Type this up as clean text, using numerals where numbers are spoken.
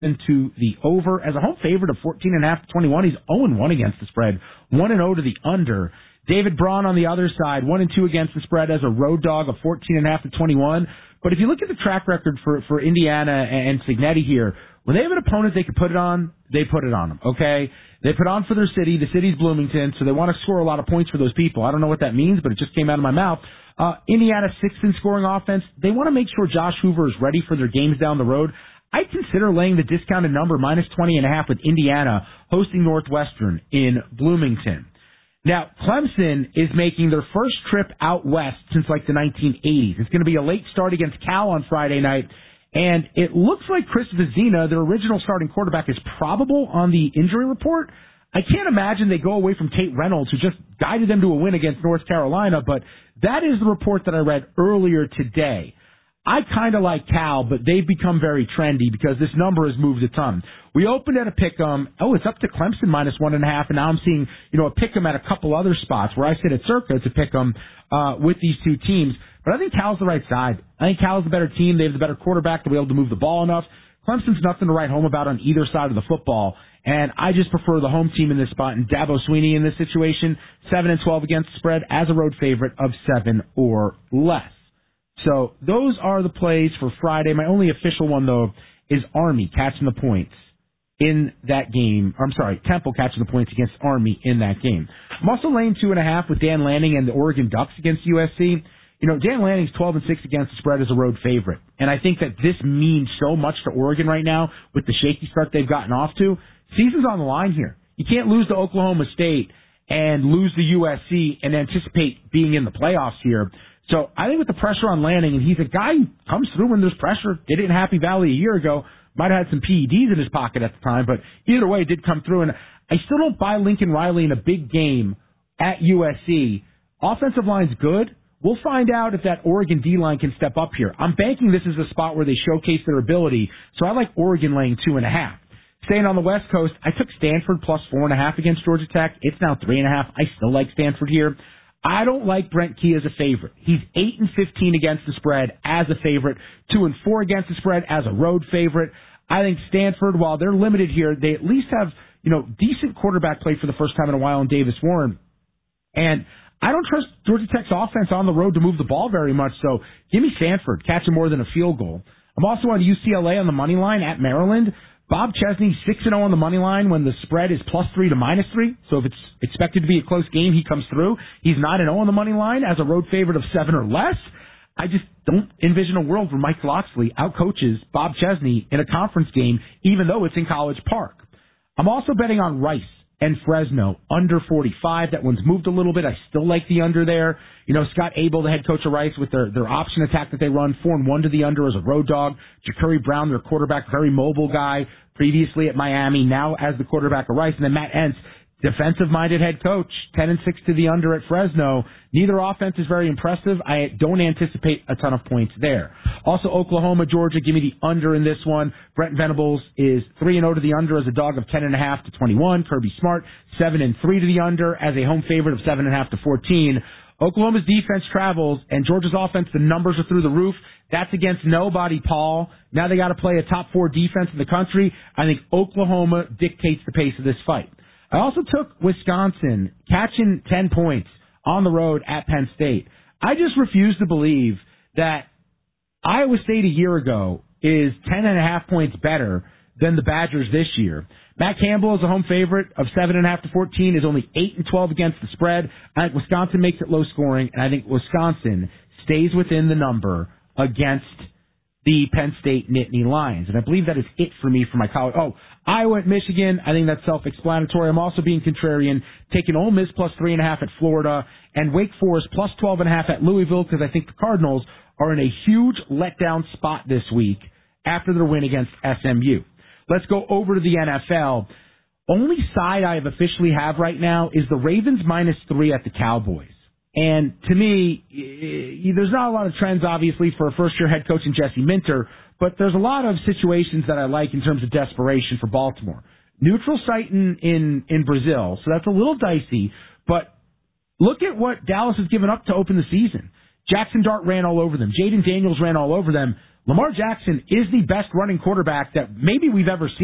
into the over. As a home favorite of 14.5 to 21, he's 0-1 against the spread, 1-0 to the under. David Braun on the other side, 1-2 against the spread as a road dog of 14.5 to 21. But if you look at the track record for Indiana and Cignetti here, when they have an opponent they can put it on, they put it on them, okay? They put on for their city. The city's Bloomington, so they want to score a lot of points for those people. I don't know what that means, but it just came out of my mouth. Indiana, sixth in scoring offense. They want to make sure Josh Hoover is ready for their games down the road. I'd consider laying the discounted number minus 20.5 with Indiana hosting Northwestern in Bloomington. Now, Clemson is making their first trip out west since like the 1980s. It's going to be a late start against Cal on Friday night, and it looks like Chris Vizina, their original starting quarterback, is probable on the injury report. I can't imagine they go away from Tate Reynolds, who just guided them to a win against North Carolina, but that is the report that I read earlier today. I kind of like Cal, but they've become very trendy because this number has moved a ton. We opened at a pick'em. Oh, it's up to Clemson minus 1.5, and now I'm seeing, a pick'em at a couple other spots where I sit at circa to pick'em with these two teams. But I think Cal's the right side. I think Cal's the better team. They have the better quarterback to be able to move the ball enough. Clemson's nothing to write home about on either side of the football, and I just prefer the home team in this spot. And Dabo Swinney in this situation, 7-12 against the spread as a road favorite of 7 or less. So those are the plays for Friday. My only official one, though, is Army catching the points in that game. Temple catching the points against Army in that game. I'm also laying 2.5 with Dan Lanning and the Oregon Ducks against USC. Dan Lanning's 12-6 against the spread as a road favorite. And I think that this means so much to Oregon right now with the shaky start they've gotten off to. Season's on the line here. You can't lose to Oklahoma State and lose to USC and anticipate being in the playoffs here. So I think with the pressure on Lanning, and he's a guy who comes through when there's pressure. Did it in Happy Valley a year ago. Might have had some PEDs in his pocket at the time, but either way, it did come through. And I still don't buy Lincoln Riley in a big game at USC. Offensive line's good. We'll find out if that Oregon D-line can step up here. I'm banking this is a spot where they showcase their ability, so I like Oregon laying 2.5. Staying on the West Coast, I took Stanford plus 4.5 against Georgia Tech. It's now 3.5. I still like Stanford here. I don't like Brent Key as a favorite. He's 8-15 against the spread as a favorite, 2-4 against the spread as a road favorite. I think Stanford, while they're limited here, they at least have, decent quarterback play for the first time in a while in Davis Warren. And I don't trust Georgia Tech's offense on the road to move the ball very much, so give me Stanford, catching more than a field goal. I'm also on UCLA on the money line at Maryland. Bob Chesney, 6-0 on the money line when the spread is +3 to -3. So if it's expected to be a close game, he comes through. He's 9-0 on the money line as a road favorite of 7 or less. I just don't envision a world where Mike Locksley outcoaches Bob Chesney in a conference game, even though it's in College Park. I'm also betting on Rice and Fresno, under 45. That one's moved a little bit. I still like the under there. Scott Abel, the head coach of Rice, with their option attack that they run, 4-1 to the under as a road dog. Ja'Curry Brown, their quarterback, very mobile guy, previously at Miami, now as the quarterback of Rice. And then Matt Entz, defensive-minded head coach, 10-6 to the under at Fresno. Neither offense is very impressive. I don't anticipate a ton of points there. Also, Oklahoma, Georgia, give me the under in this one. Brent Venables is 3-0 to the under as a dog of 10.5 to 21. Kirby Smart, 7-3 to the under as a home favorite of 7.5 to 14. Oklahoma's defense travels, and Georgia's offense, the numbers are through the roof. That's against nobody, Paul. Now they got to play a top 4 defense in the country. I think Oklahoma dictates the pace of this fight. I also took Wisconsin catching 10 points on the road at Penn State. I just refuse to believe that Iowa State a year ago is 10.5 points better than the Badgers this year. Matt Campbell is a home favorite of 7.5 to 14, is only 8-12 against the spread. I think Wisconsin makes it low scoring, and I think Wisconsin stays within the number against the Penn State Nittany Lions. And I believe that is it for me for my college. Oh, Iowa at Michigan, I think that's self-explanatory. I'm also being contrarian, taking Ole Miss plus 3.5 at Florida, and Wake Forest plus 12.5 at Louisville, because I think the Cardinals are in a huge letdown spot this week after their win against SMU. Let's go over to the NFL. Only side I officially have right now is the Ravens -3 at the Cowboys. And to me, there's not a lot of trends, obviously, for a first-year head coach in Jesse Minter, but there's a lot of situations that I like in terms of desperation for Baltimore. Neutral site in Brazil, so that's a little dicey, but look at what Dallas has given up to open the season. Jackson Dart ran all over them. Jaden Daniels ran all over them. Lamar Jackson is the best running quarterback that maybe we've ever seen.